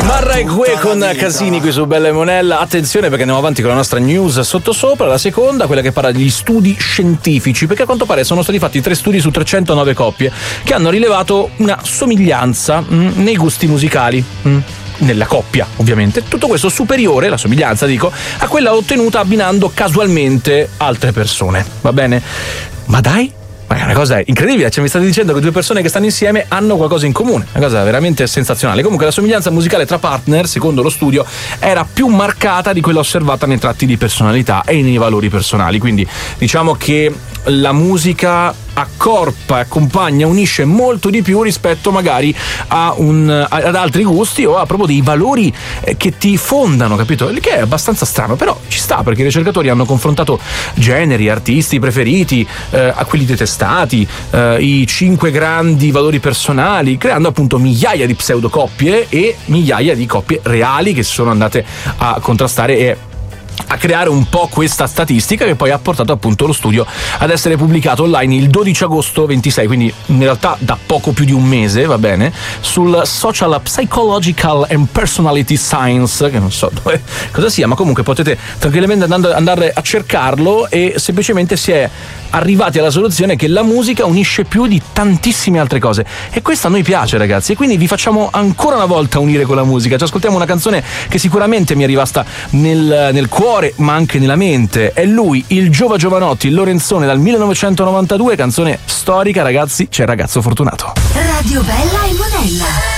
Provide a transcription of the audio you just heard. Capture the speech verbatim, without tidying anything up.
Marrague con Casini qui su Bella e Monella. Attenzione, perché andiamo avanti con la nostra news sottosopra, la seconda, quella che parla degli studi scientifici, perché a quanto pare sono stati fatti tre studi su trecentonove coppie che hanno rilevato una somiglianza mh, nei gusti musicali. Mh. Nella coppia, ovviamente. Tutto questo superiore, la somiglianza dico, a quella ottenuta abbinando casualmente altre persone. Va bene? Ma dai, ma è una cosa incredibile, cioè mi state dicendo che due persone che stanno insieme hanno qualcosa in comune, una cosa veramente sensazionale. Comunque la somiglianza musicale tra partner, secondo lo studio, era più marcata di quella osservata nei tratti di personalità e nei valori personali. Quindi diciamo che la musica accorpa, accompagna, unisce molto di più rispetto magari a un, ad altri gusti o a proprio dei valori che ti fondano, capito? Il che è abbastanza strano, però ci sta, perché i ricercatori hanno confrontato generi, artisti preferiti, eh, a quelli detestati, eh, i cinque grandi valori personali, creando appunto migliaia di pseudocoppie e migliaia di coppie reali che si sono andate a contrastare e a creare un po' questa statistica, che poi ha portato appunto lo studio ad essere pubblicato online il dodici agosto ventisei, quindi in realtà da poco più di un mese, va bene, sul Social Psychological and Personality Science, che non so dove, cosa sia, ma comunque potete tranquillamente andare, andare a cercarlo, e semplicemente si è arrivati alla soluzione che la musica unisce più di tantissime altre cose, e questo a noi piace, ragazzi, e quindi vi facciamo ancora una volta unire con la musica. Ci ascoltiamo una canzone che sicuramente mi è rimasta nel, nel cuore, ma anche nella mente. È lui, il Giova Giovanotti, il Lorenzone, dal millenovecentonovantadue, canzone storica, ragazzi, c'è il ragazzo fortunato. Radio Bella e Monella.